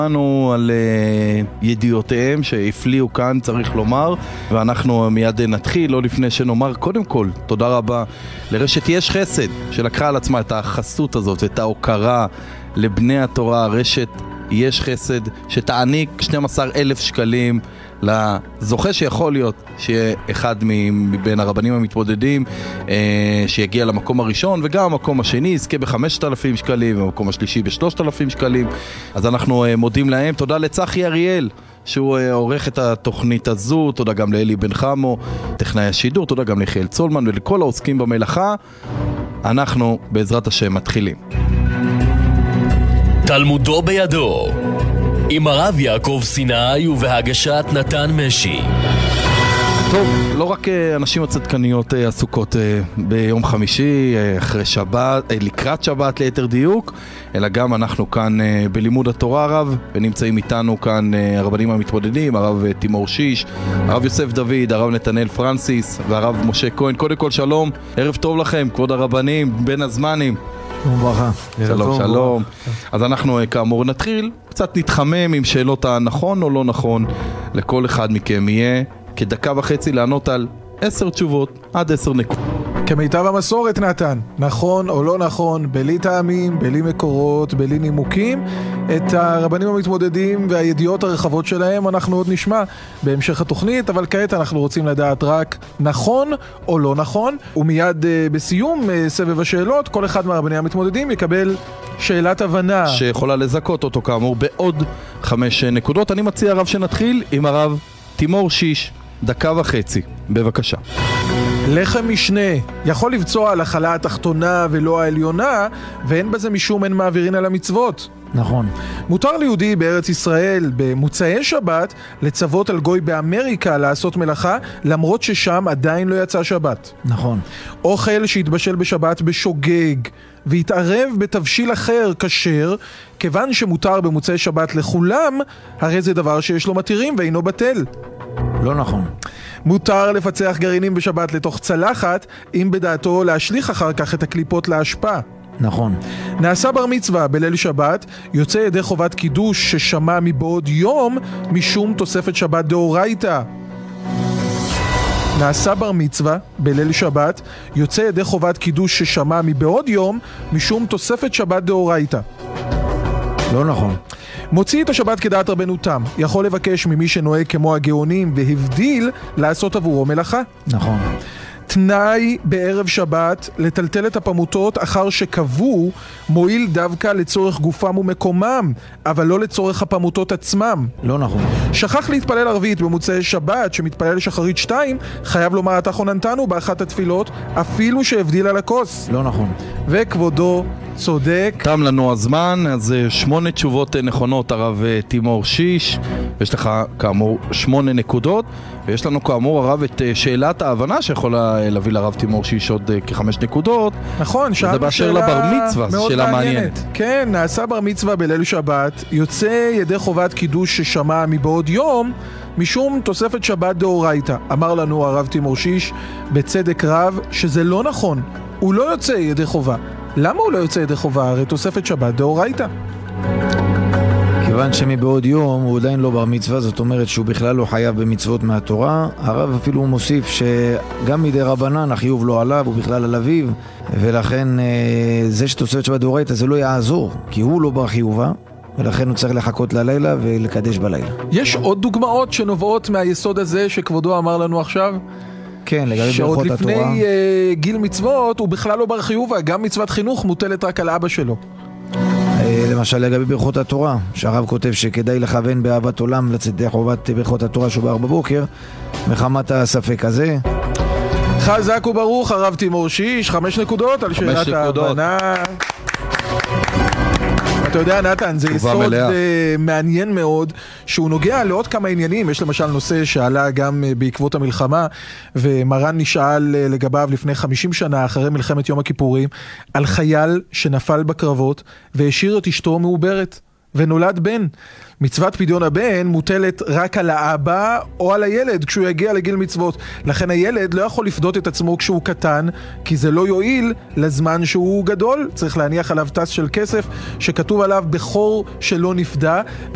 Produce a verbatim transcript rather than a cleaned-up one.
לנו על uh, ידיעותיהם שהפליאו כאן, צריך לומר, ואנחנו מיד נתחיל, לא לפני שנאמר, קודם כל, תודה רבה לרשת יש חסד, שלקחה על עצמה את החסות הזאת, את ההוקרה לבני התורה, רשת יש חסד, שתעניק שנים עשר אלף שקלים לזוכה שיכול להיות שיהיה אחד מבין הרבנים המתמודדים אה, שיגיע למקום הראשון, וגם המקום השני יזכה ב-חמשת אלפים שקלים, והמקום השלישי ב-שלושת אלפים שקלים. אז אנחנו אה, מודים להם. תודה לצחי אריאל שהוא אה, עורך את התוכנית הזו, תודה גם לאלי בן חמו, טכנאי השידור, תודה גם ליחיאל צולמן ולכל העוסקים במלאכה. אנחנו בעזרת השם מתחילים. תלמודו בידו עם הרב יעקב סיני ובהגשת נתן משי. טוב, לא רק אנשים הצדקניות עסוקות ביום חמישי אחרי שבת, לקראת שבת ליתר דיוק, אלא גם אנחנו כאן בלימוד התורה הרב, ונמצאים איתנו כאן הרבנים המתמודדים, הרב תימור שיש, הרב יוסף דוד, הרב נתנאל פרנסיס והרב משה כהן. קודם כל שלום, ערב טוב לכם כבוד הרבנים בין הזמנים. וברכה. שלום, שלום. אז אנחנו כאמור נתחיל, קצת נתחמם עם שאלות הנכון או לא נכון. לכל אחד מכם יהיה כדקה וחצי לענות על עשר תשובות עד עשר נקודות. כמיטב המסורת נתן, נכון או לא נכון, בלי טעמים, בלי מקורות, בלי נימוקים. את הרבנים המתמודדים והידיעות הרחבות שלהם אנחנו עוד נשמע בהמשך התוכנית, אבל כעת אנחנו רוצים לדעת רק נכון או לא נכון, ומיד uh, בסיום uh, סבב השאלות, כל אחד מהרבנים המתמודדים יקבל שאלת הבנה שיכולה לזכות אותו כאמור בעוד חמש נקודות. אני מציע הרב שנתחיל עם הרב תימור שיש, דקה וחצי, בבקשה. לחם משנה יכול לבצוע על החלה התחתונה ולא העליונה, ואין בזה משום אין מעבירין על המצוות. נכון. מותר ליהודי בארץ ישראל במוצאי שבת לצוות על גוי באמריקה לעשות מלאכה, למרות ששם עדיין לא יצא שבת. נכון. אוכל שהתבשל בשבת בשוגג והתערב בתבשיל אחר כשר, כיוון שמותר במוצאי שבת לכולם, הרי זה דבר שיש לו מתירים ואינו בטל. לא נכון. מותר לפצח גרעינים בשבת לתוך צלחת, אם בדעתו להשליך אחר כך את הקליפות להשפעה. נכון. נעשה בר מצווה בליל שבת, יוצא ידי חובת קידוש ששמע מבעוד יום, משום תוספת שבת דאורייתא. נעשה בר מצווה בליל שבת, יוצא ידי חובת קידוש ששמע מבעוד יום, משום תוספת שבת דאורייתא. לא נכון. מוציא את השבת כדעת רבנו תם, יכול לבקש ממי שנוהג כמו הגאונים והבדיל לעשות עבורו מלאכה. נכון. תנאי בערב שבת לטלטל את הפמוטות אחר שקבו מועיל דווקא לצורך גופם ומקומם, אבל לא לצורך הפמוטות עצמם. לא נכון. שכח להתפלל ערבית במוצאי שבת שמתפלל לשחרית שתיים, חייב לומר אתה חוננתנו באחת התפילות אפילו שהבדיל על הכוס. לא נכון. וכבודו צודק. תם לנו הזמן, אז שמונה תשובות נכונות הרב תימור שיש, יש לך כאמור שמונה נקודות, ויש לנו כאמור הרב את שאלת ההבנה שיכולה להביא לרב תימור שיש עוד כחמש נקודות. נכון, שאלנו שאלה באשר לבר מצווה, שאלה מעניינת. כן, נעשה בר מצווה בליל שבת, יוצא ידי חובת קידוש ששמע מבעוד יום, משום תוספת שבת דאורייתא. אמר לנו הרב תימור שיש בצדק רב שזה לא נכון, הוא לא יוצא ידי חובה. למה הוא לא יוצא ידי חובה? הרי תוספת שבת דאורייתא. כיוון שמבעוד יום הוא עדיין לא בר מצווה, זאת אומרת שהוא בכלל לא חייב במצוות מהתורה. הרב אפילו מוסיף שגם מדי רבנן החיוב לא עליו, הוא בכלל על אביו, ולכן זה שתוספת שבת דאורייתא זה לא יעזור, כי הוא לא בר חיובה, ולכן הוא צריך לחכות ללילה ולקדש בלילה. יש עוד דוגמאות שנובעות מהיסוד הזה שכבודו אמר לנו עכשיו? כן, לגבי ברכות התורה. שעוד התורה. לפני uh, גיל מצוות הוא בכלל לא בר חיובה, גם מצוות חינוך מוטלת רק על אבא שלו. למשל לגבי ברכות התורה, שהרב כותב שכדאי לכוון באהבת עולם לצאת די חובת ברכות התורה שהוא בארבע בבוקר, מחמת הספק הזה. חזק וברוך הרב תימור שיש, חמש נקודות על שאלת ההבנה. אתה יודע נתן, זה יסוד מעניין מאוד שהוא נוגע לעוד כמה עניינים. יש למשל נושא שעלה גם בעקבות המלחמה ומרן נשאל לגביו לפני חמישים שנה אחרי מלחמת יום הכיפורים על חייל שנפל בקרבות והשאיר את אשתו מעוברת ונולד בן. מצוות פדיון הבן מוטלת רק על האבא או על הילד כשהוא יגיע לגיל מצוות. לכן הילד לא יכול לפדות את עצמו כשהוא קטן, כי זה לא יועיל לזמן שהוא גדול. צריך להניח עליו טס של כסף שכתוב עליו בכור שלא נפדה.